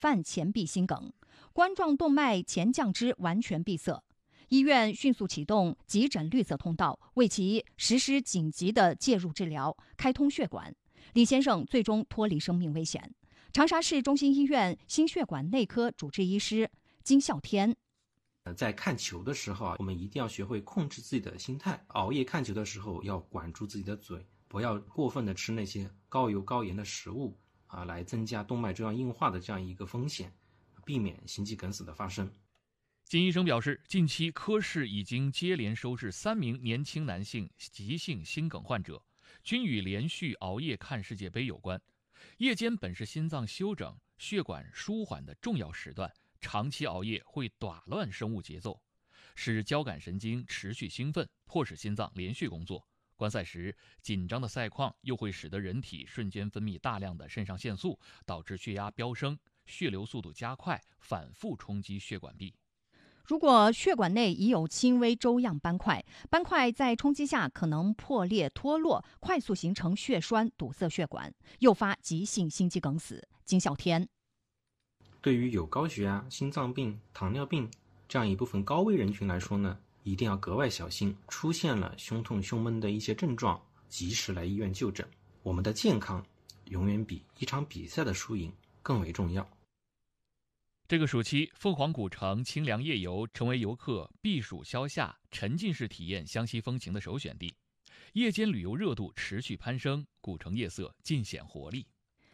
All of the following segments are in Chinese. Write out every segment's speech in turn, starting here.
犯前壁心梗，冠状动脉前降支完全闭塞。医院迅速启动急诊绿色通道，为其实施紧急的介入治疗，开通血管。李先生最终脱离生命危险。长沙市中心医院心血管内科主治医师金孝天。 在看球的时候我们一定要学会控制自己的心态。熬夜看球的时候要管住自己的嘴，不要过分的吃那些高油高盐的食物来增加动脉粥样硬化的这样一个风险，避免心肌梗死的发生。 金医生表示，近期科室已经接连收治3名年轻男性急性心梗患者，均与连续熬夜看世界杯有关。夜间本是心脏休整、血管舒缓的重要时段，长期熬夜会打乱生物节奏，使交感神经持续兴奋，迫使心脏连续工作。观赛时紧张的赛况又会使得人体瞬间分泌大量的肾上腺素，导致血压飙升，血流速度加快，反复冲击血管壁。 如果血管内已有轻微粥样斑块，斑块在冲击下可能破裂脱落，快速形成血栓，堵塞血管，诱发急性心肌梗死。金孝天。 对于有高血压、心脏病、糖尿病这样一部分高危人群来说呢，一定要格外小心，出现了胸痛、胸闷的一些症状，及时来医院就诊。我们的健康永远比一场比赛的输赢更为重要。 这个暑期，凤凰古城清凉夜游成为游客避暑消夏、沉浸式体验湘西风情的首选地。夜间旅游热度持续攀升，古城夜色尽显活力。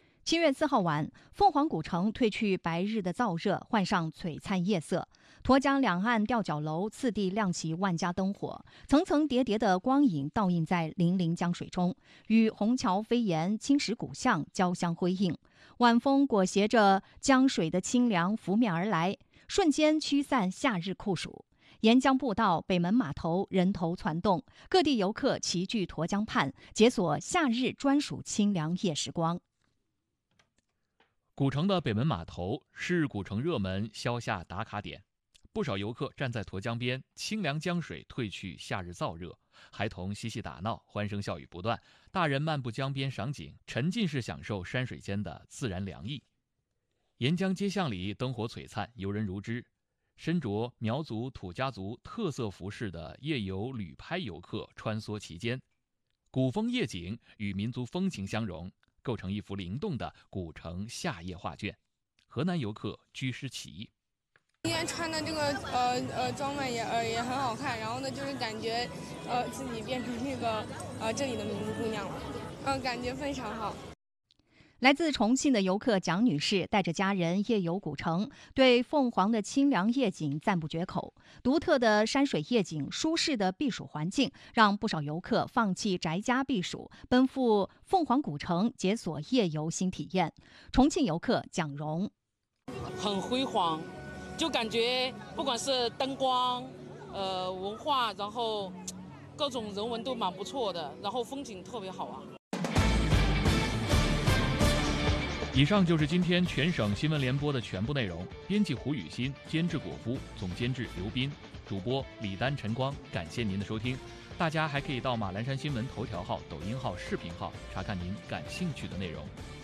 7月4号晚，凤凰古城褪去白日的燥热，换上璀璨夜色。沱江两岸吊脚楼次第亮起万家灯火，层层叠叠的光影倒映在粼粼江水中，与虹桥飞檐、青石古巷交相辉映。晚风裹挟着江水的清凉拂面而来，瞬间驱散夏日酷暑。沿江步道、北门码头人头攒动，各地游客齐聚沱江畔，解锁夏日专属清凉夜时光。 古城的北门码头是古城热门消夏打卡点，不少游客站在沱江边，清凉江水褪去夏日燥热，孩童嬉戏打闹，欢声笑语不断，大人漫步江边赏景，沉浸式享受山水间的自然凉意。沿江街巷里灯火璀璨，游人如织，身着苗族、土家族特色服饰的夜游旅拍游客穿梭其间，古风夜景与民族风情相融，构成一幅灵动的古城夏夜画卷。河南游客居师起义， 今天穿的这个装扮也很好看，然后呢就是感觉自己变成这个这里的民族姑娘了，感觉非常好。 来自重庆的游客蒋女士带着家人夜游古城，对凤凰的清凉夜景赞不绝口。独特的山水夜景、舒适的避暑环境，让不少游客放弃宅家避暑，奔赴凤凰古城解锁夜游新体验。重庆游客蒋荣： 很辉煌，就感觉不管是灯光、文化，然后各种人文都蛮不错的，然后风景特别好啊。 以上就是今天全省新闻联播的全部内容。编辑胡雨欣，监制果夫，总监制刘斌，主播李丹、陈光。感谢您的收听。大家还可以到马栏山新闻头条号、抖音号、视频号查看您感兴趣的内容。